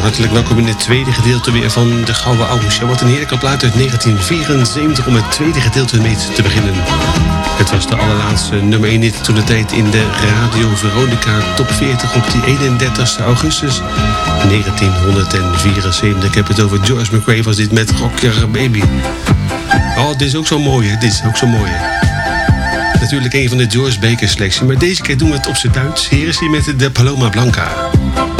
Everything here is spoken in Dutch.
hartelijk welkom in het tweede gedeelte weer van de Gouden Oude Show. Wat een heerlijke plaat uit 1974 om het tweede gedeelte mee te beginnen. Het was de allerlaatste nummer 1 hit toen de tijd in de Radio Veronica Top 40 op die 31 augustus 1974. Ik heb het over George McRae, was dit met Rock Your Baby. Oh, dit is ook zo mooi, hè? Dit is ook zo mooi, hè? Natuurlijk een van de George Baker selectie, maar deze keer doen we het op z'n Duits. Hier is hij met de Paloma Blanca.